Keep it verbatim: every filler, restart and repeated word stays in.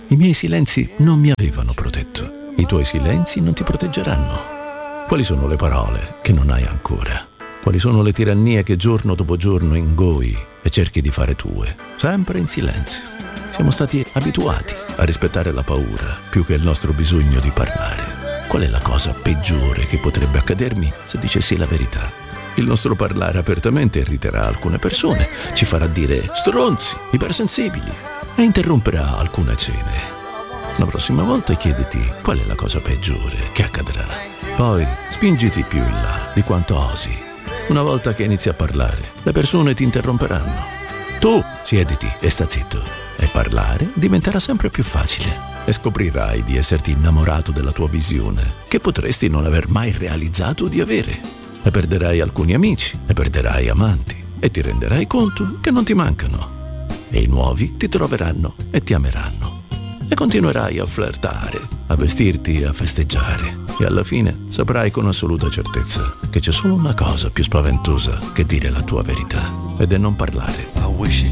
I miei silenzi non mi avevano protetto. I tuoi silenzi non ti proteggeranno. Quali sono le parole che non hai ancora? Quali sono le tirannie che giorno dopo giorno ingoi e cerchi di fare tue, sempre in silenzio? Siamo stati abituati a rispettare la paura più che il nostro bisogno di parlare. Qual è la cosa peggiore che potrebbe accadermi se dicessi la verità? Il nostro parlare apertamente irriterà alcune persone, ci farà dire stronzi, ipersensibili e interromperà alcune cene. La prossima volta chiediti qual è la cosa peggiore che accadrà. Poi spingiti più in là di quanto osi. Una volta che inizi a parlare, le persone ti interromperanno. Tu siediti e sta zitto. E parlare diventerà sempre più facile. E scoprirai di esserti innamorato della tua visione, che potresti non aver mai realizzato di avere. E perderai alcuni amici, e perderai amanti, e ti renderai conto che non ti mancano. E i nuovi ti troveranno e ti ameranno. E continuerai a flirtare, a vestirti e a festeggiare. E alla fine saprai con assoluta certezza che c'è solo una cosa più spaventosa che dire la tua verità, ed è non parlare.